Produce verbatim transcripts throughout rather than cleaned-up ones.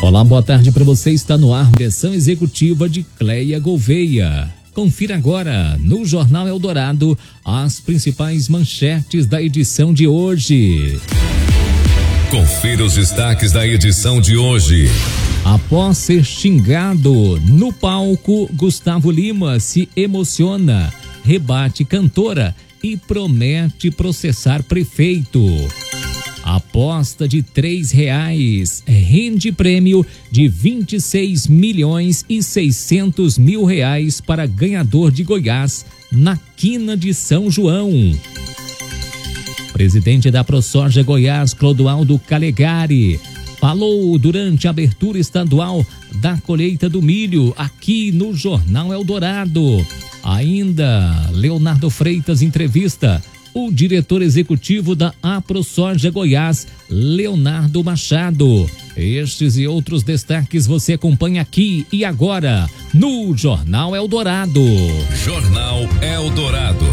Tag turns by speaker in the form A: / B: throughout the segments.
A: Olá, boa tarde para você. Está no ar, direção executiva de Cleia Gouveia. Confira agora no Jornal Eldorado as principais manchetes da edição de hoje.
B: Confira os destaques da edição de hoje.
A: Após ser xingado no palco, Gustavo Lima se emociona, rebate cantora e promete processar prefeito. Aposta de três reais rende prêmio de vinte e seis milhões e seiscentos mil reais para ganhador de Goiás na quina de São João. Presidente da ProSoja Goiás, Clodoaldo Calegari, falou durante a abertura estadual da colheita do milho aqui no Jornal Eldorado. Ainda, Leonardo Freitas entrevista o diretor executivo da ProSoja Goiás, Leonardo Machado. Estes e outros destaques você acompanha aqui e agora no Jornal Eldorado.
B: Jornal Eldorado.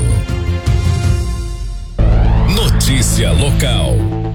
B: Notícia local.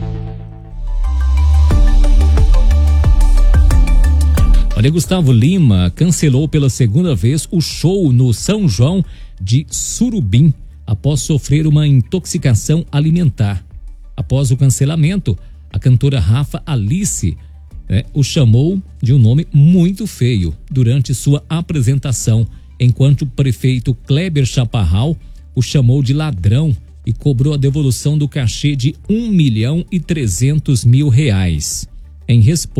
A: Olha, Gustavo Lima cancelou pela segunda vez o show no São João de Surubim após sofrer uma intoxicação alimentar. Após o cancelamento, a cantora Rafa Alice né, o chamou de um nome muito feio durante sua apresentação, enquanto o prefeito Kleber Chaparral o chamou de ladrão e cobrou a devolução do cachê de um milhão e trezentos mil reais. Em resposta,